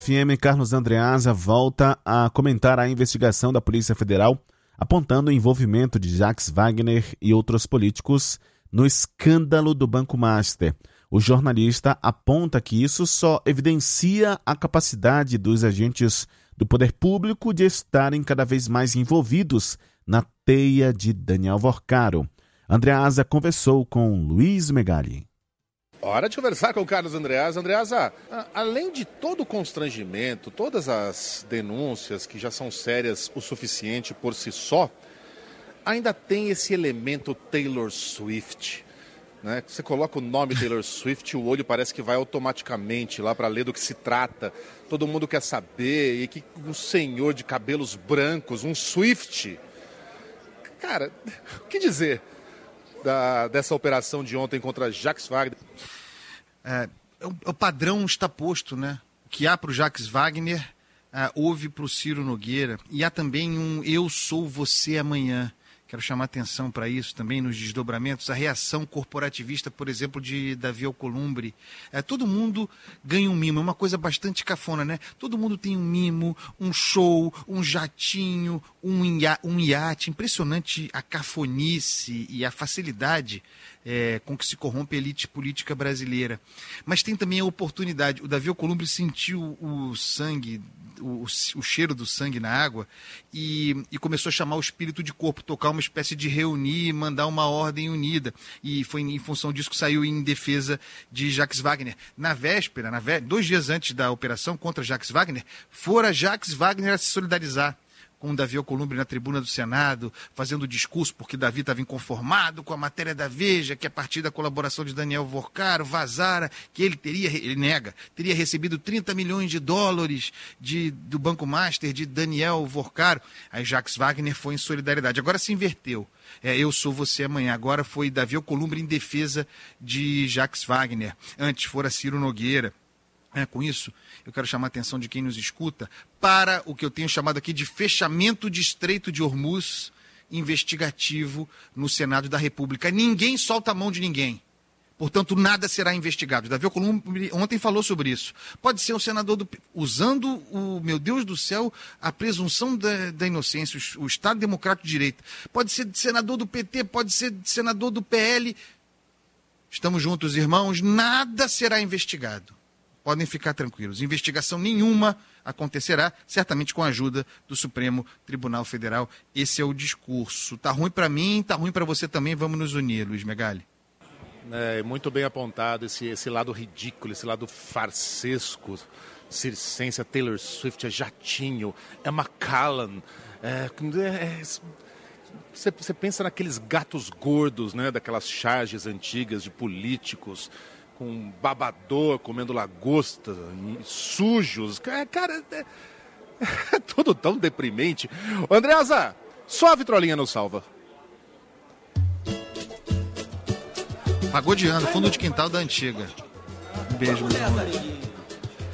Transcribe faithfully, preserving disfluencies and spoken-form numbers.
F M Carlos Andreasa volta a comentar a investigação da Polícia Federal apontando o envolvimento de Jacques Wagner e outros políticos no escândalo do Banco Master. O jornalista aponta que isso só evidencia a capacidade dos agentes do poder público de estarem cada vez mais envolvidos na teia de Daniel Vorcaro. Andreasa conversou com Luiz Megali. Hora de conversar com o Carlos Andreasa. Andreasa, além de todo o constrangimento, todas as denúncias que já são sérias o suficiente por si só, ainda tem esse elemento Taylor Swift, né? Você coloca o nome Taylor Swift, o olho parece que vai automaticamente lá para ler do que se trata. Todo mundo quer saber, e que um senhor de cabelos brancos, um Swift. Cara, o que dizer Da, dessa operação de ontem contra Jacques Wagner? É, o, o padrão está posto, né? O que há para o Jacques Wagner, é, houve para o Ciro Nogueira. E há também um Eu Sou Você Amanhã. Quero chamar atenção para isso também nos desdobramentos. A reação corporativista, por exemplo, de Davi Alcolumbre. É, todo mundo ganha um mimo, é uma coisa bastante cafona, né? Todo mundo tem um mimo, um show, um jatinho, um, ia, um iate. Impressionante a cafonice e a facilidade é, com que se corrompe a elite política brasileira. Mas tem também a oportunidade. O Davi Alcolumbre sentiu o sangue, o, o cheiro do sangue na água e, e começou a chamar o espírito de corpo, tocar uma espécie de reunir, mandar uma ordem unida. E foi em função disso que saiu em defesa de Jacques Wagner. Na véspera, na vé... dois dias antes da operação contra Jacques Wagner, fora Jacques Wagner a se solidarizar com o Davi Alcolumbre na tribuna do Senado, fazendo discurso porque Davi estava inconformado com a matéria da Veja, que a partir da colaboração de Daniel Vorcaro vazara, que ele teria, ele nega, teria recebido trinta milhões de dólares de, do Banco Master de Daniel Vorcaro. Aí Jacques Wagner foi em solidariedade. Agora se inverteu. É, Eu Sou Você Amanhã. Agora foi Davi Alcolumbre em defesa de Jacques Wagner. Antes fora Ciro Nogueira. É, com isso, eu quero chamar a atenção de quem nos escuta para o que eu tenho chamado aqui de fechamento de Estreito de Hormuz investigativo no Senado da República. Ninguém solta a mão de ninguém. Portanto, nada será investigado. Davi Alcolumbre ontem falou sobre isso. Pode ser um senador do... usando o, meu Deus do céu, a presunção da, da inocência, o, o Estado Democrático de Direito. Pode ser senador do P T, pode ser senador do P L. Estamos juntos, irmãos. Nada será investigado. Podem ficar tranquilos. Investigação nenhuma acontecerá, certamente com a ajuda do Supremo Tribunal Federal. Esse é o discurso. Tá ruim para mim, tá ruim para você também. Vamos nos unir, Luiz Megali. É, muito bem apontado esse, esse lado ridículo, esse lado farsesco, circense, Taylor Swift, é jatinho, é Macallan. É, é, você, você pensa naqueles gatos gordos, né, daquelas charges antigas de políticos, com um babador comendo lagosta, sujos. Cara, é, é tudo tão deprimente. Andreasa, só a vitrolinha nos salva. Pagou de ano, fundo de quintal da antiga. Um beijo, meu amor.